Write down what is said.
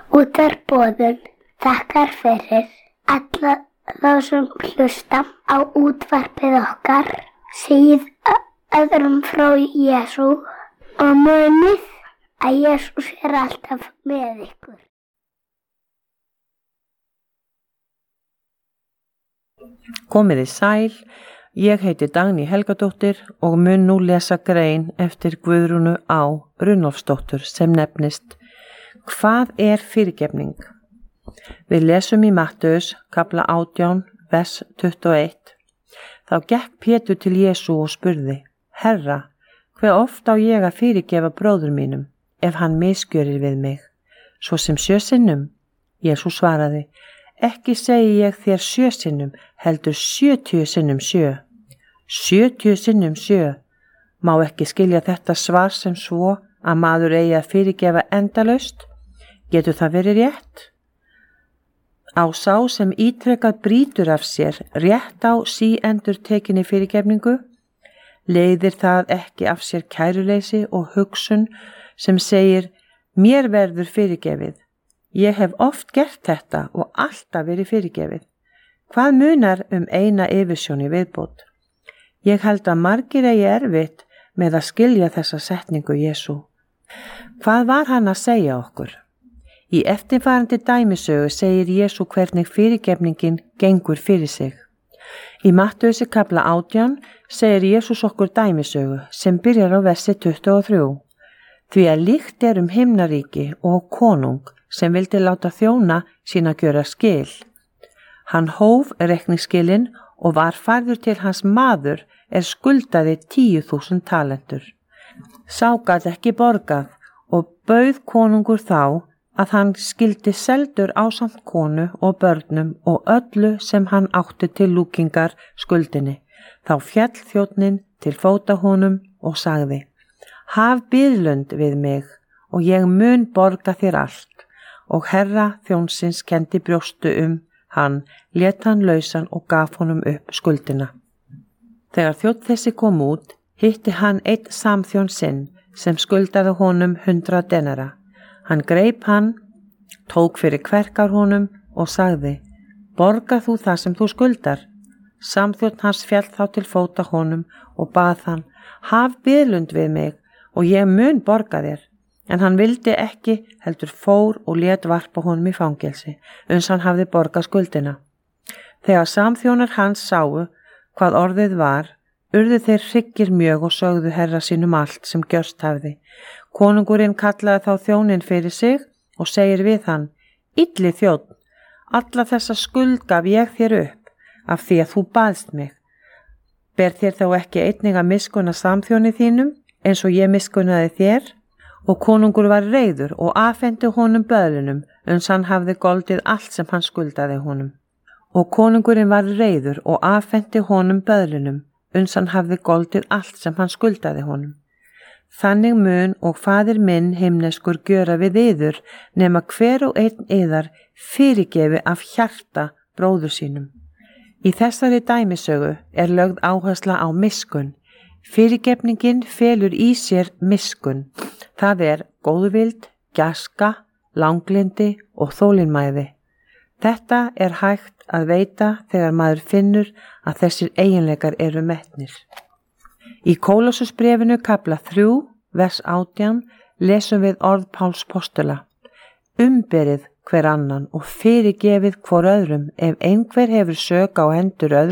Útvarpsboðun þakkar fyrir alla þá sem hlusta á útvarpið okkar, segið öðrum frá Jesú og munið að Jesús alltaf með ykkur. Komiði sæl, ég heiti Dagný Helgadóttir og mun nú lesa grein eftir Guðrúnu Á. Runólfsdóttur sem nefnist Hvað er fyrirgefning? Við lesum í Mattheus, kafla 18, vers 21. Þá gekk Pétur til Jesú og spurði, Herra, hve oft á ég að fyrirgefa bróður mínum, ef hann misgjörir við mig? Svo sem 7 sinnum? Jesú svaraði, ekki segi ég þér 7 sinnum, heldur 70 sinnum 7. 70 sinnum 7. Má ekki skilja þetta svar sem svo að maður eigi að fyrirgefa endalaust? Getur það verið rétt? Á sá sem ítrekað brýtur af sér rétt á síendurtekinni fyrirgefningu? Leiðir það ekki af sér kæruleysi og hugsun sem segir, mér verður fyrirgefið. Ég hef oft gert þetta og alltaf verið fyrirgefið. Hvað munar eina yfirsjón í viðbót? Ég held að margir eigi erfitt með að skilja þessa setningu Jesú. Hvað var hann að segja okkur? Í eftirfarandi dæmisögu segir Jesú hvernig fyrirgefningin gengur fyrir sig. Í Mattheusi kafla 18 segir Jesús okkur dæmisögu sem byrjar á versi 23. Því að líkt himnaríki og konung sem vildi láta þjóna sína gjöra skil. Hann hóf reikningsskilin og var færður til hans maður skuldaði 10.000 talentur. Sá gat ekki borgað og bauð konungur þá að hann skildi seldur ásamt konu og börnum og öllu sem hann átti til lúkingar skuldinni. Þá féll þjónninn til fóta honum og sagði, haf biðlund við mig og ég mun borga þér allt. Og herra þjónsins kenndi brjóstu hann, lét hann lausan og gaf honum upp skuldina. Þegar þjónn þessi kom út, hitti hann einn samþjón sinn sem skuldaði honum 100 denara. Hann greip hann, tók fyrir kverkar honum og sagði, borga þú það sem þú skuldar? Samþjón hans féll þá til fóta honum og bað hann, haf biðlund við mig og ég mun borga þér. En hann vildi ekki, heldur fór og lét varpa honum í fangelsi, uns hann hafði borgað skuldina. Þegar samþjónar hans sáu hvað orðið var, urðu þeir hryggir mjög og sögðu herra sínum allt sem gjörst hafði. Konungurinn kallaði þá þjóninn fyrir sig og segir við hann, illi þjónn, alla þessa skuld gaf ég þér upp af því að þú baðst mig. Ber þér þá ekki einnig að miskunna samþjóni þínum eins og ég miskunnaði þér? Og konungur var reiður og afhenti honum böðlunum, uns hann hafði goldið allt sem hann skuldaði honum. Og konungurinn var reiður og afhenti honum böðlunum, uns hann hafði goldið allt sem hann skuldaði honum. Þannig mun og faðir minn himneskur gjöra við yður, nema hver og einn yðar fyrirgefi af hjarta bróður sínum. Í þessari dæmisögu lögð áhersla á miskunn. Fyrirgefningin felur í sér miskunn. Það góðvild, gæska, langlindi og þolinmæði. Þetta hægt að veita þegar maður finnur að þessir eiginleikar eru metnir. Í Kólossusbréfinu kafla 3, vers 18 lesum við orð Páls postula. Umberið hver annan og fyrirgefið hvor öðrum ef einhver hefur sök á hendur öðrum